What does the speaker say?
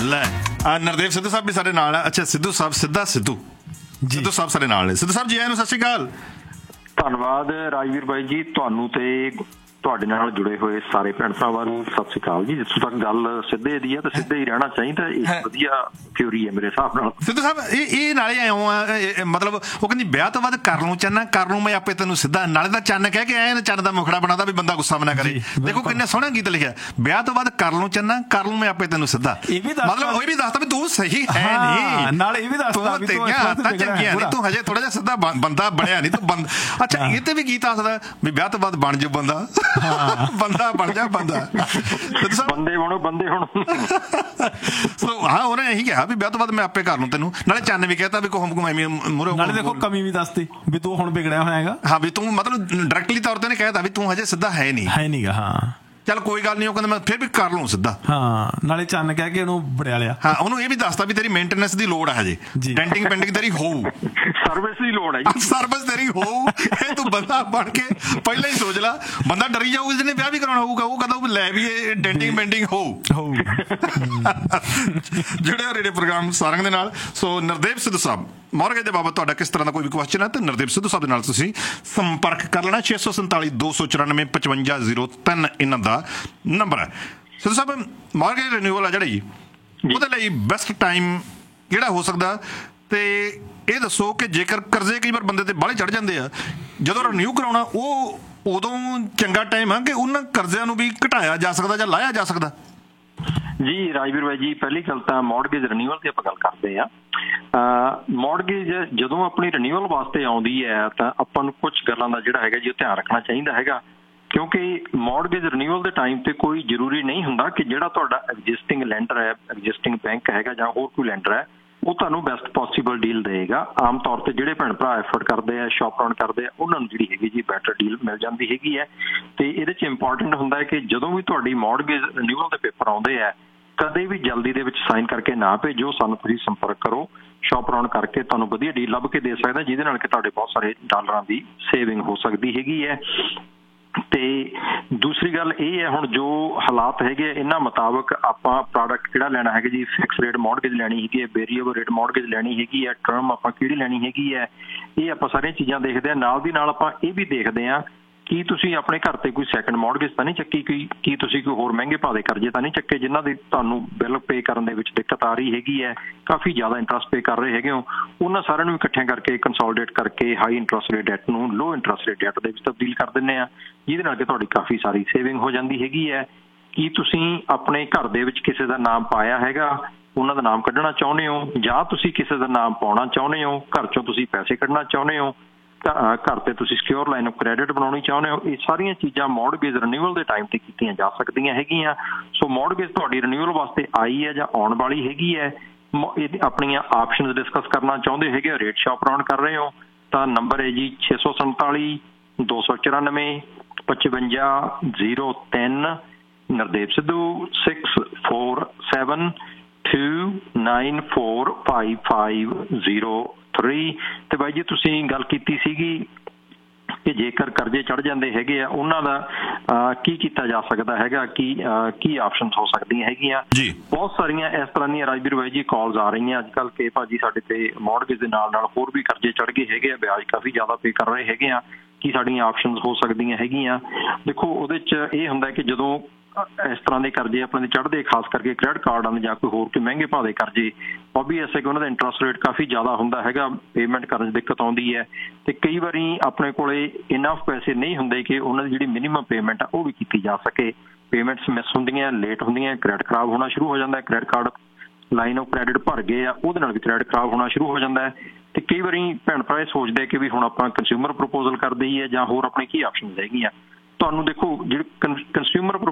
ਲੈ ਨਰਦੇਵ ਸਿੱਧੂ ਸਾਹਿਬ ਵੀ ਸਾਡੇ ਨਾਲ ਆ। ਅੱਛਾ ਸਿੱਧੂ ਸਾਹਿਬ ਸਿੱਧੂ ਸਾਹਿਬ ਸਾਡੇ ਨਾਲ ਨੇ। ਸਿੱਧੂ ਸਾਹਿਬ ਜੀ ਆਇਆਂ ਨੂੰ, ਸਤਿ ਸ਼੍ਰੀ ਅਕਾਲ। ਧੰਨਵਾਦ ਰਾਜਵੀਰ ਬਾਈ ਜੀ, ਤੁਹਾਨੂੰ ਤੇ ਤੁਹਾਡੇ ਨਾਲ ਜੁੜੇ ਹੋਏ ਸਾਰੇ ਭੈਣ ਭਰਾਵਾਂ ਨੂੰ ਸਤਿ ਸ਼੍ਰੀ ਅਕਾਲ ਜੀ। ਜਿੱਥੋਂ ਤੱਕ ਗੱਲ ਸਿੱਧੇ ਦੀ ਹੈ ਤਾਂ ਸਿੱਧੇ ਹੀ ਰਹਿਣਾ ਚਾਹੀਦਾ, ਇਹ ਵਧੀਆ ਥਿਊਰੀ ਹੈ ਮੇਰੇ ਹਿਸਾਬ ਨਾਲ। ਸਿੱਧੂ ਸਾਹਿਬ ਇਹ ਨਾਲੇ ਇਉਂ ਆ, ਮਤਲਬ ਉਹ ਕਹਿੰਦੀ ਵਿਆਹ ਤੋਂ ਬਾਅਦ ਕਰ ਲੂੰ ਚੰਨਾ, ਕਰ ਲੂੰ ਮੈਂ ਆਪੇ ਤੈਨੂੰ ਸਿੱਧਾ, ਨਾਲੇ ਤਾਂ ਚੰਨ ਕਹਿ ਕੇ ਆਏ ਚੰਨ ਦਾ ਮੁਖੜਾ ਬਣਾਦਾ ਵੀ ਬੰਦਾ ਗੁੱਸਾ ਨਾ ਕਰੇ। ਦੇਖੋ ਕਿੰਨੇ ਸੋਹਣਾ ਗੀਤ ਲਿਖਿਆ, ਵਿਆਹ ਤੋਂ ਬਾਅਦ ਕਰ ਲੂੰ ਚੰਨਾ, ਕਰ ਲੂੰ ਮੈਂ ਆਪੇ ਤੈਨੂੰ ਸਿੱਧਾ। ਮਤਲਬ ਉਹ ਵੀ ਦੱਸਦਾ ਵੀ ਤੂੰ ਸਹੀ ਹੈ ਨਹੀਂ, ਨਾਲ ਇਹ ਵੀ ਦੱਸਦਾ ਤੇਰੀਆਂ ਹੱਥਾਂ ਚੰਗੀਆਂ ਨਹੀਂ, ਤੂੰ ਹਜੇ ਥੋੜਾ ਜਿਹਾ ਸਿੱਧਾ ਬੰਦਾ ਬਣਿਆ ਨਹੀਂ ਤੂੰ। ਅੱਛਾ ਇਹ ਤੇ ਵੀ ਗੀਤ ਆਖਦਾ ਵੀ ਵਿਆਹ ਤੋਂ ਬਾਅਦ ਬਣ ਜਾਓ ਬੰਦਾ, ਬੰਦਾ ਬਣ ਜਾ ਬੰਦਾ, ਬੰਦੇ ਬਣੋ ਬੰਦੇ ਹੁਣ। ਹਾਂ ਉਹਨੇ ਇਹੀ ਕਿਹਾ ਵੀ ਵਿਆਹ ਤੋਂ ਬਾਅਦ ਮੈਂ ਆਪੇ ਕਰ ਲੂੰ ਤੈਨੂੰ, ਨਾਲੇ ਚੰਨ ਵੀ ਕਹਿਤਾ ਵੀ ਮੂਹਰੇ, ਨਾਲੇ ਦੇਖੋ ਕਮੀ ਵੀ ਦੱਸਤੀ ਵੀ ਤੂੰ ਹੁਣ ਵਿਗੜਿਆ ਹੋਇਆ ਹੈਗਾ। ਹਾਂ ਵੀ ਤੂੰ ਮਤਲਬ ਡਾਇਰੈਕਟਲੀ ਤੌਰ ਤੇ ਕਹਿਤਾ ਵੀ ਤੂੰ ਹਜੇ ਸਿੱਧਾ ਹੈ ਨੀਗਾ। ਹਾਂ ਚੱਲ ਕੋਈ ਗੱਲ ਨਹੀਂ, ਉਹ ਕਹਿੰਦਾ ਮੈਂ ਫਿਰ ਵੀ ਕਰ ਲਊਂ ਸਿੱਧਾ। ਹਾਂ ਨਾਲੇ ਚੰਨ ਕਹਿ ਕੇ ਉਹਨੂੰ ਬੜਿਆ ਲਿਆ। ਹਾਂ ਉਹਨੂੰ ਇਹ ਵੀ ਦੱਸਦਾ ਵੀ ਤੇਰੀ ਮੇਨਟੇਨੈਂਸ ਦੀ ਲੋੜ ਆ ਹਜੇ, ਡੈਂਟਿੰਗ ਪੈਂਟਿੰਗ ਤੇਰੀ ਹੋਊ, ਸਰਵਿਸ ਦੀ ਲੋੜ ਹੈ ਜੀ, ਸਰਵਿਸ ਤੇਰੀ ਹੋਊ। ਇਹ ਤੂੰ ਬੰਦਾ ਬਣ ਕੇ ਪਹਿਲਾਂ ਹੀ ਸੋਚ ਲਾ, ਬੰਦਾ ਡਰੀ ਜਾਊਗਾ ਜਿਹਨੇ ਵਿਆਹ ਵੀ ਕਰਾਉਣਾ ਹੋਊਗਾ, ਉਹ ਕਹਿੰਦਾ ਲੈ ਵੀ ਇਹ ਡੈਂਟਿੰਗ ਪੈਂਟਿੰਗ ਹੋਊ। ਜੁੜੇ ਹੋ ਰੇਡੀਓ ਪ੍ਰੋਗਰਾਮ ਸਾਰੰਗ ਦੇ ਨਾਲ। ਸੋ ਨਰਦੇਵ ਸਿੱਧੂ ਸਾਹਿਬ ਮੌਰਗੇਜ ਦੇ ਬਾਬਤ ਤੁਹਾਡਾ ਕਿਸ ਤਰ੍ਹਾਂ ਦਾ ਕੋਈ ਵੀ ਕੁਐਸਚਨ ਹੈ ਤਾਂ ਨਰਦੇਵ ਸਿੱਧੂ ਸਾਹਿਬ ਦੇ ਨਾਲ ਤੁਸੀਂ ਸੰਪਰਕ ਕਰ ਲੈਣਾ। 647 294 5503 ਇਹਨਾਂ ਦਾ ਨੰਬਰ ਹੈ। ਸਿੱਧੂ ਸਾਹਿਬ ਮੌਰਗੇਜ ਰਿਨਿਊਅਲ ਆ ਜਿਹੜਾ ਜੀ, ਉਹਦੇ ਲਈ ਬੈਸਟ ਟਾਈਮ ਕਿਹੜਾ ਹੋ ਸਕਦਾ, ਤੇ ਇਹ ਦੱਸੋ ਕਿ ਜੇਕਰ ਕਰਜ਼ੇ ਕਈ ਵਾਰ ਬੰਦੇ ਤੇ ਬਾਹਲੇ ਚੜ ਜਾਂਦੇ ਆ, ਜਦੋਂ ਰਿਨਿਊ ਕਰਾਉਣਾ ਉਹ ਉਦੋਂ ਚੰਗਾ ਟਾਈਮ ਆ ਕਿ ਉਹਨਾਂ ਕਰਜ਼ਿਆਂ ਨੂੰ ਵੀ ਘਟਾਇਆ ਜਾ ਸਕਦਾ ਜਾਂ ਲਾਇਆ ਜਾ ਸਕਦਾ? ਜੀ ਰਾਜਵੀਰ ਬਾਈ ਜੀ, ਪਹਿਲੀ ਗੱਲ ਤਾਂ ਮੌਰਗੇਜ ਰਿਨਿਊਅਲ ਦੀ ਆਪਾਂ ਗੱਲ ਕਰਦੇ ਹਾਂ। ਮੌਰਗੇਜ ਜਦੋਂ ਆਪਣੀ ਰਿਨਿਊਅਲ ਵਾਸਤੇ ਆਉਂਦੀ ਹੈ ਤਾਂ ਆਪਾਂ ਨੂੰ ਕੁਝ ਗੱਲਾਂ ਦਾ ਜਿਹੜਾ ਹੈਗਾ ਜੀ ਉਹ ਧਿਆਨ ਰੱਖਣਾ ਚਾਹੀਦਾ ਹੈਗਾ, ਕਿਉਂਕਿ ਮੌਰਗੇਜ ਰਿਨਿਊਅਲ ਦੇ ਟਾਈਮ ਤੇ ਕੋਈ ਜ਼ਰੂਰੀ ਨਹੀਂ ਹੁੰਦਾ ਕਿ ਜਿਹੜਾ ਤੁਹਾਡਾ ਐਗਜ਼ਿਸਟਿੰਗ ਲੈਂਡਰ ਹੈ, ਐਗਜ਼ਿਸਟਿੰਗ ਬੈਂਕ ਹੈਗਾ ਜਾਂ ਹੋਰ ਕੋਈ ਲੈਂਡਰ ਹੈ, ਉਹ ਤੁਹਾਨੂੰ ਬੈਸਟ ਪੋਸੀਬਲ ਡੀਲ ਦੇਗਾ। ਆਮ ਤੌਰ ਤੇ ਜਿਹੜੇ ਭੈਣ ਭਰਾ ਐਫਰਟ ਕਰਦੇ ਆ, ਸ਼ੌਪ ਰਾਉਂਡ ਕਰਦੇ ਆ, ਉਹਨਾਂ ਨੂੰ ਜਿਹੜੀ ਹੈਗੀ ਜੀ ਬੈਟਰ ਡੀਲ ਮਿਲ ਜਾਂਦੀ ਹੈਗੀ ਹੈ। ਤੇ ਇਹਦੇ 'ਚ ਇੰਪੋਰਟੈਂਟ ਹੁੰਦਾ ਹੈ ਕਿ ਜਦੋਂ ਵੀ ਤੁਹਾਡੀ ਮੌਰਗੇਜ ਰਿਨਿਊਅਲ ਦੇ ਪੇਪਰ ਆਉਂਦੇ ਆ, ਕਦੇ ਵੀ ਜਲਦੀ ਦੇ ਵਿੱਚ ਸਾਈਨ ਕਰਕੇ ਨਾ ਭੇਜੋ, ਸਾਨੂੰ ਤੁਸੀਂ ਸੰਪਰਕ ਕਰੋ, ਸ਼ੌਪ ਰਾਉਂਡ ਕਰਕੇ ਤੁਹਾਨੂੰ ਵਧੀਆ ਡੀਲ ਲੱਭ ਕੇ ਦੇ ਸਕਦਾ, ਜਿਹਦੇ ਨਾਲ ਕਿ ਤੁਹਾਡੇ ਬਹੁਤ ਸਾਰੇ ਡਾਲਰਾਂ ਦੀ ਸੇਵਿੰਗ ਹੋ ਸਕਦੀ ਹੈਗੀ ਹੈ। ਤੇ ਦੂਸਰੀ ਗੱਲ ਇਹ ਹੈ, ਹੁਣ ਜੋ ਹਾਲਾਤ ਹੈਗੇ ਇਹਨਾਂ ਮੁਤਾਬਕ ਆਪਾਂ ਪ੍ਰੋਡਕਟ ਕਿਹੜਾ ਲੈਣਾ ਹੈਗਾ ਜੀ, ਫਿਕਸ ਰੇਟ ਮੌਰਗੇਜ ਲੈਣੀ ਹੈਗੀ ਹੈ, ਵੇਰੀਏਬਲ ਰੇਟ ਮੌਰਗੇਜ ਲੈਣੀ ਹੈਗੀ ਹੈ, ਟਰਮ ਆਪਾਂ ਕਿਹੜੀ ਲੈਣੀ ਹੈਗੀ ਹੈ, ਇਹ ਆਪਾਂ ਸਾਰੀਆਂ ਚੀਜ਼ਾਂ ਦੇਖਦੇ ਹਾਂ। ਨਾਲ ਦੀ ਨਾਲ ਆਪਾਂ ਇਹ ਵੀ ਦੇਖਦੇ ਹਾਂ ਕੀ ਤੁਸੀਂ ਆਪਣੇ ਘਰ ਤੇ ਕੋਈ ਸੈਕੰਡ ਮੌਰਗੇਜ ਤਾਂ ਨਹੀਂ ਚੱਕੀ, ਕੀ ਤੁਸੀਂ ਕੋਈ ਹੋਰ ਮਹਿੰਗੇ ਭਾਅ ਦੇ ਕਰਜ਼ੇ ਤਾਂ ਨਹੀਂ ਚੱਕੇ ਜਿਨ੍ਹਾਂ ਦੀ ਤੁਹਾਨੂੰ ਬਿੱਲ ਪੇ ਕਰਨ ਦੇ ਵਿੱਚ ਦਿੱਕਤ ਆ ਰਹੀ ਹੈਗੀ ਹੈ, ਕਾਫੀ ਜ਼ਿਆਦਾ ਇੰਟਰਸਟ ਪੇ ਕਰ ਰਹੇ ਹੈਗੇ ਹੋ। ਉਹਨਾਂ ਸਾਰਿਆਂ ਨੂੰ ਇਕੱਠਿਆਂ ਕਰਕੇ ਕੰਸੋਲੀਡੇਟ ਕਰਕੇ ਹਾਈ ਇੰਟਰਸਟ ਰੇਟ ਡੈਟ ਨੂੰ ਲੋ ਇੰਟਰਸਟ ਰੇਟ ਡੈਟ ਦੇ ਵਿੱਚ ਤਬਦੀਲ ਕਰ ਦਿੰਦੇ ਆ, ਜਿਹਦੇ ਨਾਲ ਕਿ ਤੁਹਾਡੀ ਕਾਫੀ ਸਾਰੀ ਸੇਵਿੰਗ ਹੋ ਜਾਂਦੀ ਹੈਗੀ ਹੈ। ਕੀ ਤੁਸੀਂ ਆਪਣੇ ਘਰ ਦੇ ਵਿੱਚ ਕਿਸੇ ਦਾ ਨਾਮ ਪਾਇਆ ਹੈਗਾ, ਉਹਨਾਂ ਦਾ ਨਾਮ ਕੱਢਣਾ ਚਾਹੁੰਦੇ ਹੋ, ਜਾਂ ਤੁਸੀਂ ਕਿਸੇ ਦਾ ਨਾਮ ਪਾਉਣਾ ਚਾਹੁੰਦੇ ਹੋ, ਘਰ ਚੋਂ ਤੁਸੀਂ ਪੈਸੇ ਕੱਢਣਾ ਚਾਹੁੰਦੇ ਹੋ, ਘਰ ਤੇ ਤੁਸੀਂ ਸਿਕਿਉਰ ਲਾਈਨ ਆਫ ਕ੍ਰੈਡਿਟ ਬਣਾਉਣੀ ਚਾਹੁੰਦੇ ਹੋ, ਇਹ ਸਾਰੀਆਂ ਚੀਜ਼ਾਂ ਮੌਰਗੇਜ ਰਿਨਿਊਅਲ ਦੇ ਟਾਈਮ ਤੇ ਕੀਤੀਆਂ ਜਾ ਸਕਦੀਆਂ ਹੈਗੀਆਂ। ਸੋ ਮੌਰਗੇਜ ਤੁਹਾਡੀ ਰਿਨਿਊਅਲ ਵਾਸਤੇ ਆਈ ਹੈ ਜਾਂ ਆਉਣ ਵਾਲੀ ਹੈਗੀ ਹੈ, ਆਪਣੀਆਂ ਆਪਸ਼ਨਸ ਡਿਸਕਸ ਕਰਨਾ ਚਾਹੁੰਦੇ ਹੈਗੇ, ਰੇਟ ਸ਼ੌਪ ਰਾਉਂਡ ਕਰ ਰਹੇ ਹੋ ਤਾਂ ਨੰਬਰ ਹੈ ਜੀ 647 294 5503। ਨਰਦੇਵ ਸਿੱਧੂ 647 294 5503। ਤੇ ਬਾਈ ਜੀ ਤੁਸੀਂ ਗੱਲ ਕੀਤੀ ਸੀਗੀ ਕਿ ਜੇਕਰ ਕਰਜ਼ੇ ਚੜ ਜਾਂਦੇ ਹੈਗੇ ਆ ਉਹਨਾਂ ਦਾ ਕੀ ਕੀਤਾ ਜਾ ਸਕਦਾ ਹੈਗਾ, ਕੀ ਆਪਸ਼ਨਸ ਹੋ ਸਕਦੀਆਂ ਹੈਗੀਆਂ। ਬਹੁਤ ਸਾਰੀਆਂ ਇਸ ਤਰ੍ਹਾਂ ਦੀਆਂ ਰਾਜਵੀਰ ਬਾਈ ਜੀ ਕਾਲਸ ਆ ਰਹੀਆਂ ਅੱਜ ਕੱਲ੍ਹ ਕਿ ਭਾਜੀ ਸਾਡੇ ਤੇ ਮੌਰਗੇਜ ਦੇ ਨਾਲ ਹੋਰ ਵੀ ਕਰਜ਼ੇ ਚੜ ਗਏ ਹੈਗੇ ਆ, ਵਿਆਜ ਕਾਫੀ ਜ਼ਿਆਦਾ ਪੇ ਕਰ ਰਹੇ ਹੈਗੇ ਆ, ਕੀ ਸਾਡੀਆਂ ਆਪਸ਼ਨਸ ਹੋ ਸਕਦੀਆਂ ਹੈਗੀਆਂ। ਦੇਖੋ ਉਹਦੇ 'ਚ ਇਹ ਹੁੰਦਾ ਕਿ ਜਦੋਂ ਇਸ ਤਰ੍ਹਾਂ ਦੇ ਕਰਜ਼ੇ ਆਪਣੇ ਚੜ੍ਹਦੇ, ਖਾਸ ਕਰਕੇ ਕ੍ਰੈਡਿਟ ਕਾਰਡਾਂ ਦੇ ਜਾਂ ਕੋਈ ਹੋਰ ਕੋਈ ਮਹਿੰਗੇ ਭਾਅ ਦੇ ਕਰਜ਼ੇ, ਓਬਵੀਅਸ ਹੈ ਕਿ ਉਹਨਾਂ ਦਾ ਇੰਟਰਸਟ ਰੇਟ ਕਾਫੀ ਜ਼ਿਆਦਾ ਹੁੰਦਾ ਹੈਗਾ, ਪੇਮੈਂਟ ਕਰਨ 'ਚ ਦਿੱਕਤ ਆਉਂਦੀ ਹੈ ਤੇ ਕਈ ਵਾਰੀ ਆਪਣੇ ਕੋਲੇ ਇਨਫ ਪੈਸੇ ਨਹੀਂ ਹੁੰਦੇ ਕਿ ਉਹਨਾਂ ਦੀ ਜਿਹੜੀ ਮਿਨੀਮਮ ਪੇਮੈਂਟ ਆ ਉਹ ਵੀ ਕੀਤੀ ਜਾ ਸਕੇ। ਪੇਮੈਂਟਸ ਮਿਸ ਹੁੰਦੀਆਂ, ਲੇਟ ਹੁੰਦੀਆਂ, ਕ੍ਰੈਡਿਟ ਖਰਾਬ ਹੋਣਾ ਸ਼ੁਰੂ ਹੋ ਜਾਂਦਾ, credit card line of credit ਭਰ ਗਏ ਆ ਉਹਦੇ ਨਾਲ ਵੀ ਕ੍ਰੈਡਿਟ ਖਰਾਬ ਹੋਣਾ ਸ਼ੁਰੂ ਹੋ ਜਾਂਦਾ ਹੈ। ਤੇ ਕਈ ਵਾਰੀ ਭੈਣ ਭਰਾ ਇਹ ਸੋਚਦੇ ਕਿ ਵੀ ਹੁਣ ਆਪਾਂ ਕੰਜ਼ਿਊਮਰ ਪ੍ਰਪੋਜ਼ਲ ਕਰ ਦਈਏ ਜਾਂ ਹੋਰ ਆਪਣੀ ਕੀ ਆਪਸ਼ਨਸ ਹੈਗੀਆਂ। ਤੁਹਾਨੂੰ ਦੇਖੋ ਜਿਹੜੀ ਕੰਜ਼ਿਊਮਰ